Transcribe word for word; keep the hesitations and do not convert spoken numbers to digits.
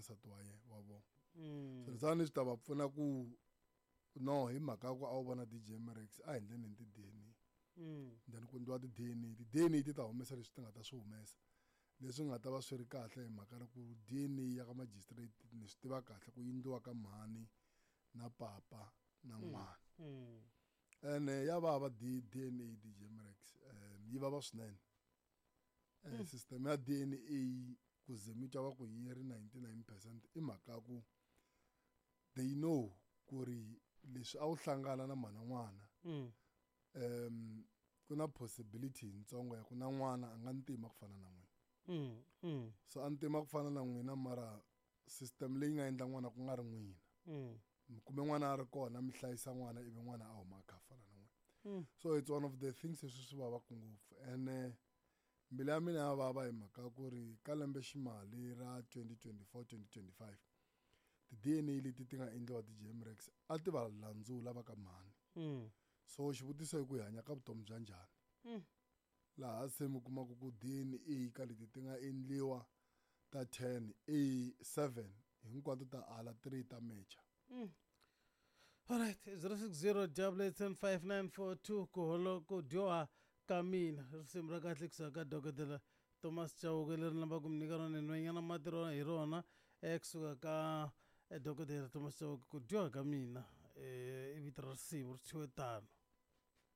n'wansati wa yena wa vona Mm. so leswi swi ta va pfuna ku no hi mhaka ku a wu vona D J Marex a endleni ti-D N A Mm. then ku endliwa ti-D N A ti-D N A ti ta humesa leswi ti nga ta swi humesa leswi nga ta va swi ri kahle hi mhaka ku D N A ya ka magistrate ni swi tiva kahle ku endliwa ka mhani na papa na n'wana Mm. ene ya vava D N A D J Marex um yi vava swinene um system ya D N A ku ze mi twa va ku yi ri ninety-nine percent i mhaka ku they know ku ri leswi a wu hlangana na mhana n'wana Mm. um ku na possibility yitsongo ya ku na n'wana a nga ntima ku fana na n'wina Mm. Mm. so a ntima ku fana na n'wina mara system leyi nga endla n'wana ku nga ri n'wina Mm. kumbe n'wana a ri kona mi hlayisa n'wana ivi n'wana a huma a kha a fana na n'wina Mm. so it's one of the things leswi swi vavaka ngopfu ene mbilu ya mina ya vava hi mhaka ku ri ka lembe ximali ra twenty twenty-four twenty twenty-five ti-D N A leti ti nga endliwa D J Marex a ti va landzula va ka mhani Mm. so xivutiso i ku hi hanya ka vutomi bya njhani Mm. laha se mi kumaka ku D N A ka leti ti nga endliwa ta ten a seven hinkwato ta ala three ta mecha Mm. All right, zero six zero double eight seven five nine four two ku holo ku dyoha ka mina risimu ra kahle kusuka ka dokodela Thomas Chauke leri ni lambaka ku mi nyika rona nhwanyana mati rona hi rona eh, kusuka ka eh, dokodela Thomas Chauke ku dyoha ka mina eh, i vito ra risimu ri thyiwe tano.